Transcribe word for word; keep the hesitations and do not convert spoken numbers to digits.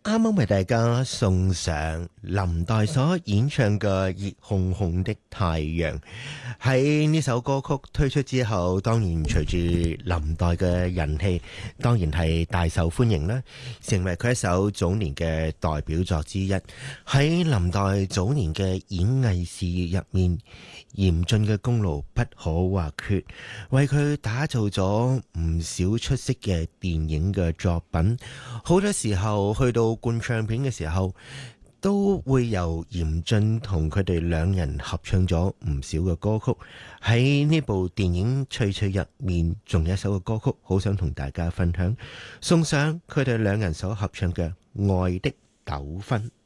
啱啱為大家送上林黛所演唱嘅《熱烘烘的太陽》。喺呢首歌曲推出之後，當然隨住林黛嘅人氣，當然係大受歡迎啦，成為佢一首早年嘅代表作之一。喺林黛早年嘅演藝事業入面，嚴峻嘅功勞不可或缺，為佢打造咗唔少出色嘅電影嘅作品。好多時候去到灌唱片嘅時候，都會由嚴峻同佢哋兩人合唱咗唔少嘅歌曲。喺呢部電影《翠翠》入面，仲有一首嘅歌曲好想同大家分享，送上佢哋兩人所合唱嘅《愛的糾紛》。